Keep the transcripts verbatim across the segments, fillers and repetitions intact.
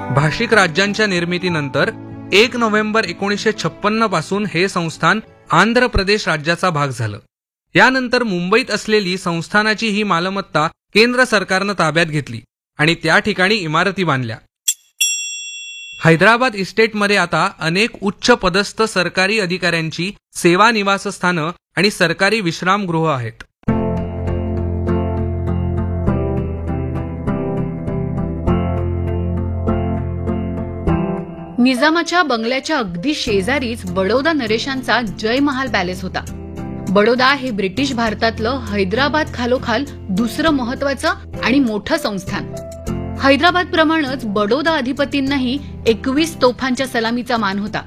भाषिक राज्यांच्या निर्मितीनंतर एक नोव्हेंबर एकोणीसशे छप्पन्न पासून हे संस्थान आंध्र प्रदेश राज्याचा भाग झालं. यानंतर मुंबईत असलेली संस्थानाची ही मालमत्ता केंद्र सरकारनं ताब्यात घेतली आणि त्या ठिकाणी इमारती बांधल्या. हैदराबाद इस्टेटमध्ये आता अनेक उच्च पदस्थ सरकारी अधिकाऱ्यांची सेवा निवासस्थानं आणि सरकारी विश्रामगृह आहेत. निजामाच्या बंगल्याच्या अगदी शेजारीच बडोदा नरेशांचा जय महाल पॅलेस होता. बडोदा हे ब्रिटिश भारतातलं हैदराबाद खालोखाल दुसरं महत्वाचं आणि मोठं संस्थान. हैदराबाद प्रमाणेच बडोदा अधिपतींनाही एकवीस तोफांच्या सलामीचा मान होता.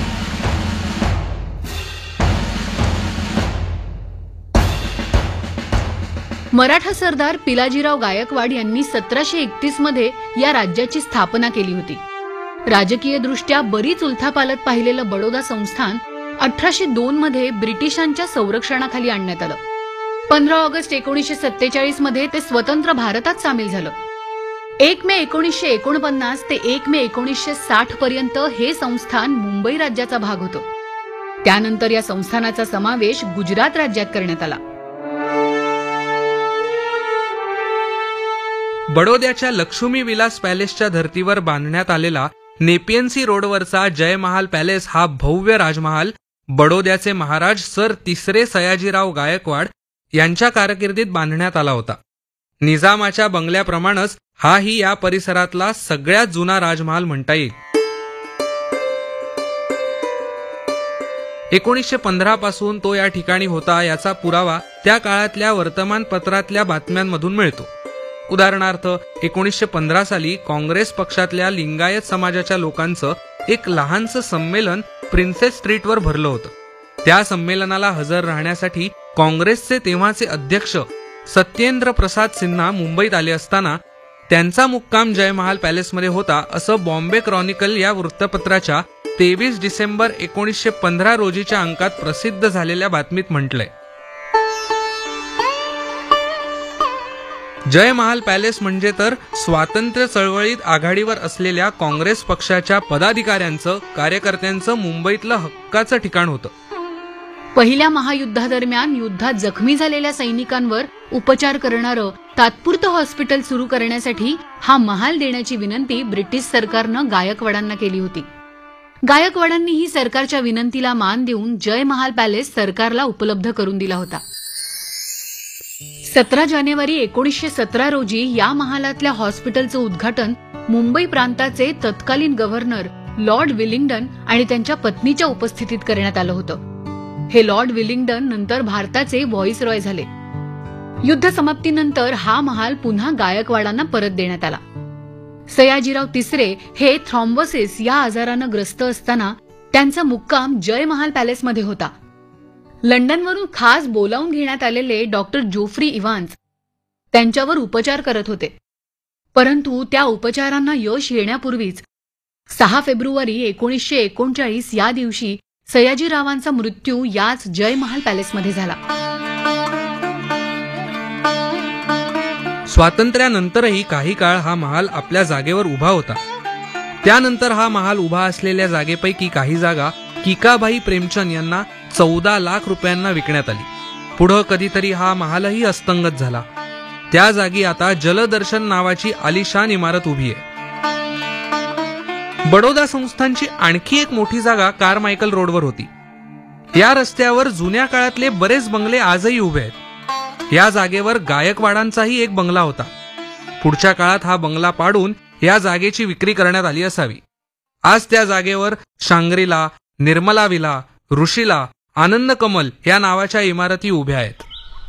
मराठा सरदार पिलाजीराव गायकवाड यांनी सतराशे एकतीस मध्ये या राज्याची स्थापना केली होती. राजकीय दृष्ट्या बरीच उलथापालत पाहिलेलं बडोदा संस्थान अठराशे दोन मध्ये ब्रिटिशांच्या संरक्षणाखाली आणण्यात आलं. पंधरा ऑगस्ट एकोणीसशे सत्तेचाळीस मध्ये ते स्वतंत्र भारतात सामील झालं. एक मे एकोणीसशे एकोणपन्नास ते एक मे एकोणीसशे साठ पर्यंत हे संस्थान मुंबई राज्याचा भाग होतं. त्यानंतर या संस्थानाचा समावेश गुजरात राज्यात करण्यात आला. बडोद्याच्या लक्ष्मी विलास पॅलेसच्या धर्तीवर बांधण्यात आलेला नेपियन्सी रोडवरचा जय महाल पॅलेस हा भव्य राजमहाल बडोद्याचे महाराज सर तिसरे सयाजीराव गायकवाड यांच्या कारकिर्दीत बांधण्यात आला होता. निजामाच्या बंगल्याप्रमाणेच हाही या परिसरातला सगळ्यात जुना राजमहाल म्हणता येईल. एकोणीसशे पंधरा पासून तो या ठिकाणी होता याचा पुरावा त्या काळातल्या वर्तमानपत्रातल्या बातम्यांमधून मिळतो. उदाहरणार्थ एकोणीसशे पंधरा साली काँग्रेस पक्षातल्या लिंगायत समाजाच्या लोकांचं एक लहानसं संमेलन प्रिन्सेस स्ट्रीटवर भरलं होतं. त्या संमेलनाला हजर राहण्यासाठी काँग्रेसचे तेव्हाचे अध्यक्ष सत्येंद्र प्रसाद सिन्हा मुंबईत आले असताना त्यांचा मुक्काम जय महाल पॅलेसमध्ये होता असं बॉम्बे क्रॉनिकल या वृत्तपत्राच्या तेवीस डिसेंबर एकोणीसशे पंधरा रोजीच्या अंकात प्रसिद्ध झालेल्या बातमीत म्हटलंय. जय महाल पॅलेस म्हणजे तर स्वातंत्र्य चळवळीत आघाडीवर असलेल्या काँग्रेस पक्षाच्या पदाधिकाऱ्यांचं कार्यकर्त्यांचं मुंबईतलं हक्काचं ठिकाण होतं. पहिल्या महायुद्धादरम्यान युद्धात जखमी झालेल्या सैनिकांवर उपचार करणारं तात्पुरतं हॉस्पिटल सुरू करण्यासाठी हा महाल देण्याची विनंती ब्रिटिश सरकारनं गायकवाडांना केली होती. गायकवाडांनीही सरकारच्या विनंतीला मान देऊन जय महाल पॅलेस सरकारला उपलब्ध करून दिला होता. सतरा जानेवारी एकोणीसशे सतरा रोजी या महालातल्या हॉस्पिटलचं उद्घाटन मुंबई प्रांताचे तत्कालीन गव्हर्नर लॉर्ड विलिंग्डन आणि त्यांच्या पत्नीच्या उपस्थितीत करण्यात आलं होतं. हे लॉर्ड विलिंग्डन नंतर भारताचे व्हॉइसरॉय झाले. युद्ध समाप्तीनंतर हा महाल पुन्हा गायकवाडांना परत देण्यात आला. सयाजीराव तिसरे हे थ्रॉम्बोसिस या आजारानं ग्रस्त असताना त्यांचा मुक्काम जय महाल पॅलेसमध्ये होता. लंडनवरून खास बोलावून घेण्यात आलेले डॉक्टर जोफ्री इव्हान्स त्यांच्यावर उपचार करत होते. परंतु त्या उपचारांना यश येण्यापूर्वीच सहा फेब्रुवारी एकोणीसशे एकोणचाळीस या दिवशी सयाजीरावांचा मृत्यू याच जय महाल पॅलेसमध्ये झाला. स्वातंत्र्यानंतरही काही काळ हा महाल आपल्या जागेवर उभा होता. त्यानंतर हा महाल उभा असलेल्या जागेपैकी काही जागा किकाबाई प्रेमचंद यांना चौदा लाख रुपयांना विकण्यात आली. पुढं कधीतरी हा महालही अस्तंगत झाला. त्या जागी आता जलदर्शन नावाची आलिशान इमारत उभी आहे. बडोदा संस्थानची आणखी एक मोठी जागा कारमायकल रोडवर होती. या रस्त्यावर जुन्या काळातले बरेच बंगले आजही उभे आहेत. या जागेवर गायकवाडांचाही एक बंगला होता. पुढच्या काळात हा बंगला पाडून या जागेची विक्री करण्यात आली असावी. आज त्या जागेवर शांग्रीला, निर्मला विला, ऋषीला, आनंद कमल या नावाच्या इमारती उभ्या आहेत.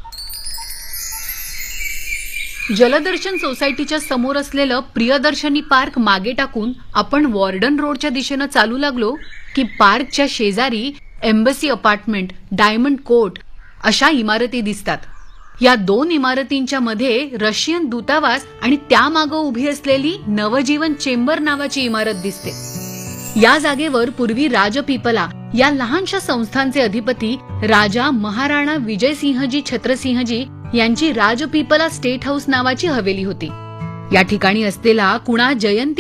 जलदर्शन सोसायटीच्या समोर असलेलं प्रियदर्शनी पार्क मागे टाकून आपण वॉर्डन रोडच्या दिशेनं चालू लागलो की पार्कच्या शेजारी एम्बसी अपार्टमेंट, डायमंड कोर्ट अशा इमारती दिसतात. या दोन इमारतींच्या मध्ये रशियन दूतावास आणि त्यामागं उभी असलेली नवजीवन चेंबर नावाची इमारत दिसते. या जागेवर पूर्वी राजपीपला या लहानशा संस्थांचे अधिपती राजा महाराणा विजयसिंहजी छत्रसिंहजी यांची राजपीपला स्टेट हाऊस नावाची हवेली होती. या ठिकाणी असलेला कुणा जयंती